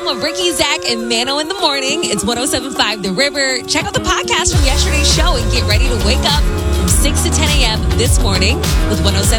of Ricky, Zach, and Mano in the morning. It's 107.5 The River. Check out the podcast from yesterday's show and get ready to wake up from 6 to 10 a.m. this morning with 107.5